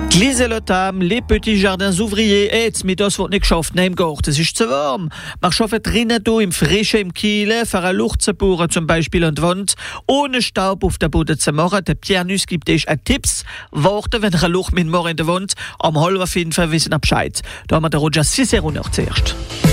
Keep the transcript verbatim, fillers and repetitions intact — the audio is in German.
Gliselotam, les petits jardins ouvriers, jetzt mit das wird nicht geschafft, nein, im Garten, es ist zu warm. Man schafft drinnen da im Frischen, im Kiele, für eine Luft zu bohren, zum Beispiel an die Wand, ohne Staub auf der Boden zu machen. Der Pierre Nuss gibt euch Tipps, warten, wenn ihr ein Loch mit Moor in der Wand, am halben fünf wissen ihr Bescheid. Da haben wir den Roger Cicero noch zuerst.